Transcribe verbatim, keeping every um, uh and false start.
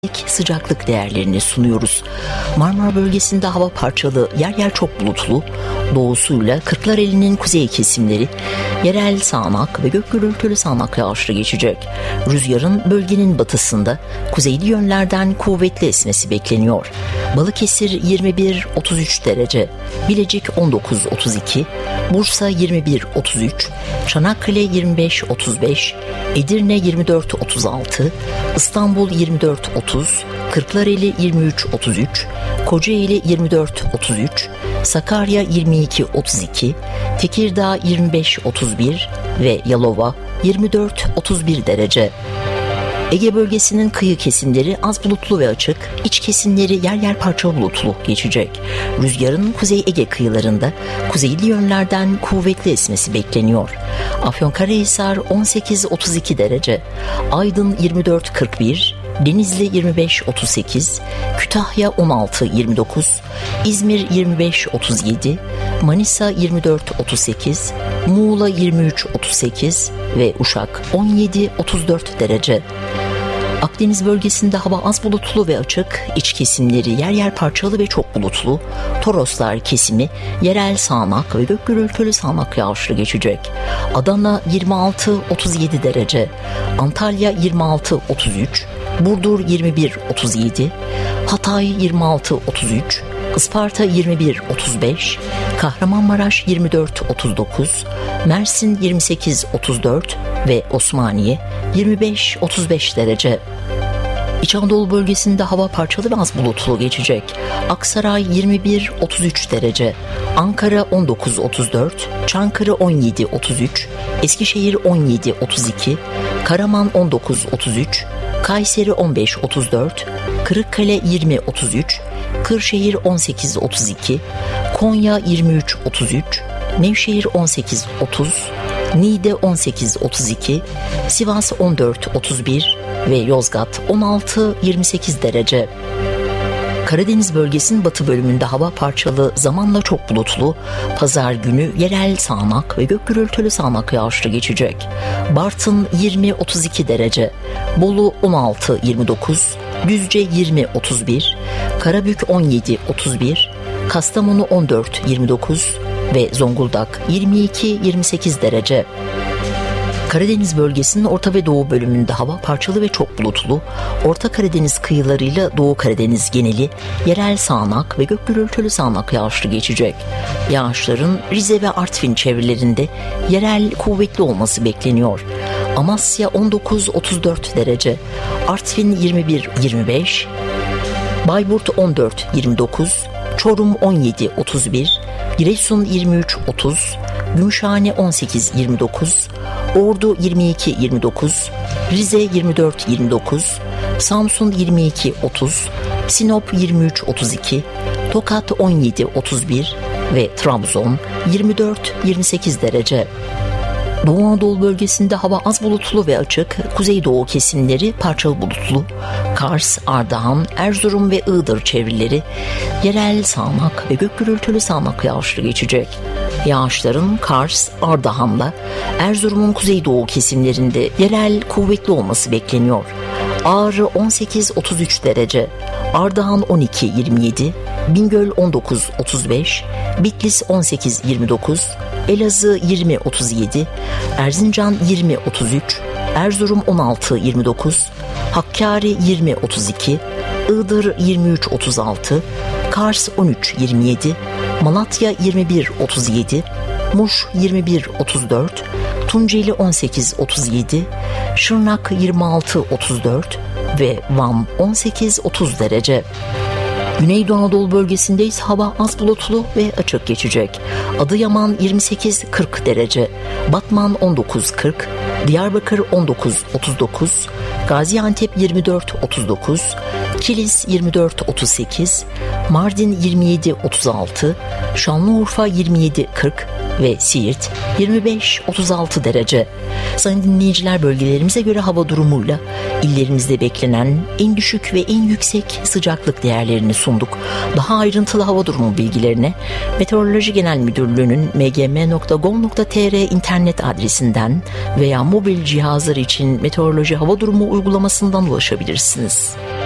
sıcaklık değerlerini sunuyoruz. Marmara bölgesinde hava parçalı, yer yer çok bulutlu, doğusuyla Kırklareli'nin kuzey kesimleri yerel sağanak ve gök gürültülü sağanak yağışlı geçecek. Rüzgarın bölgenin batısında kuzeyli yönlerden kuvvetli esmesi bekleniyor. Balıkesir yirmi bir otuz üç derece, Bilecik on dokuz otuz iki, Bursa yirmi bir otuz üç, Çanakkale yirmi beş otuz beş, Edirne yirmi dört otuz altı, İstanbul yirmi dört otuz, Kırklareli yirmi üç otuz üç, Kocaeli yirmi dört otuz üç, Sakarya yirmi iki otuz iki, Tekirdağ yirmi beş otuz bir ve Yalova yirmi dört otuz bir derece. Ege bölgesinin kıyı kesimleri az bulutlu ve açık, iç kesimleri yer yer parçalı bulutlu geçecek. Rüzgarın Kuzey Ege kıyılarında kuzeyli yönlerden kuvvetli esmesi bekleniyor. Afyonkarahisar on sekiz otuz iki derece, Aydın yirmi dört kırk bir, Denizli yirmi beş otuz sekiz, Kütahya on altı yirmi dokuz, İzmir yirmi beş otuz yedi, Manisa yirmi dört otuz sekiz, Muğla yirmi üç otuz sekiz ve Uşak on yedi otuz dört derece. Akdeniz bölgesinde hava az bulutlu ve açık, iç kesimleri yer yer parçalı ve çok bulutlu, Toroslar kesimi yerel sağanak ve gök gürültülü sağanak yağışlı geçecek. Adana yirmi altı otuz yedi derece, Antalya yirmi altı otuz üç, Burdur yirmi bir otuz yedi, Hatay yirmi altı otuz üç, Isparta yirmi bir otuz beş, Kahramanmaraş yirmi dört otuz dokuz, Mersin yirmi sekiz otuz dört ve Osmaniye yirmi beş otuz beş derece. İç Anadolu bölgesinde hava parçalı ve az bulutlu geçecek. Aksaray yirmi bir otuz üç derece, Ankara on dokuz otuz dört, Çankırı on yedi otuz üç, Eskişehir on yedi otuz iki, Karaman on dokuz otuz üç, Kayseri on beş otuz dört, Kırıkkale yirmi otuz üç, Kırşehir on sekiz otuz iki, Konya yirmi üç otuz üç, Nevşehir on sekiz otuz, Niğde on sekiz otuz iki, Sivas on dört otuz bir ve Yozgat on altı yirmi sekiz derece. Karadeniz bölgesinin batı bölümünde hava parçalı, zamanla çok bulutlu, pazar günü yerel sağanak ve gök gürültülü sağanak yağışlı geçecek. Bartın yirmi otuz iki derece, Bolu on altı yirmi dokuz, Düzce yirmi otuz bir, Karabük on yedi otuz bir, Kastamonu on dört yirmi dokuz ve Zonguldak yirmi iki yirmi sekiz derece. Karadeniz bölgesinin orta ve doğu bölümünde hava parçalı ve çok bulutlu, Orta Karadeniz kıyılarıyla Doğu Karadeniz geneli yerel sağanak ve gök gürültülü sağanak yağışlı geçecek. Yağışların Rize ve Artvin çevrelerinde yerel kuvvetli olması bekleniyor. Amasya on dokuz otuz dört derece, Artvin yirmi bir yirmi beş, Bayburt on dört yirmi dokuz, Çorum on yedi otuz bir, Giresun yirmi üç otuz, Gümüşhane on sekiz yirmi dokuz, Ordu yirmi iki yirmi dokuz, Rize yirmi dört yirmi dokuz, Samsun yirmi iki otuz, Sinop yirmi üç otuz iki, Tokat on yedi otuz bir ve Trabzon yirmi dört yirmi sekiz derece. Doğu Anadolu bölgesinde hava az bulutlu ve açık, kuzeydoğu kesimleri parçalı bulutlu, Kars, Ardahan, Erzurum ve Iğdır çevreleri yerel sağanak ve gök gürültülü sağanak yağışlı geçecek. Yağışların Kars, Ardahan'la Erzurum'un kuzeydoğu kesimlerinde yerel kuvvetli olması bekleniyor. Ağrı on sekiz otuz üç derece, Ardahan on iki yirmi yedi, Bingöl on dokuz otuz beş, Bitlis on sekiz yirmi dokuz, Elazığ yirmi otuz yedi, Erzincan yirmi otuz üç, Erzurum on altı yirmi dokuz, Hakkari yirmi otuz iki, Iğdır yirmi üç otuz altı, Kars on üç yirmi yedi, Malatya yirmi bir otuz yedi, Muş yirmi bir otuz dört, Tunceli on sekiz otuz yedi, Şırnak yirmi altı otuz dört ve Van on sekiz otuz derece. Güneydoğu Anadolu bölgesinde ise hava az bulutlu ve açık geçecek. Adıyaman yirmi sekiz kırk derece, Batman on dokuz kırk, Diyarbakır on dokuz otuz dokuz, Gaziantep yirmi dört otuz dokuz, Kilis yirmi dört otuz sekiz, Mardin yirmi yedi otuz altı, Şanlıurfa yirmi yedi kırk ve Siirt yirmi beş otuz altı derece. Sayın dinleyiciler, bölgelerimize göre hava durumuyla illerimizde beklenen en düşük ve en yüksek sıcaklık değerlerini sunduk. Daha ayrıntılı hava durumu bilgilerine Meteoroloji Genel Müdürlüğü'nün m g m nokta gov nokta t r internet adresinden veya mobil cihazlar için meteoroloji hava durumu uygulamasından ulaşabilirsiniz.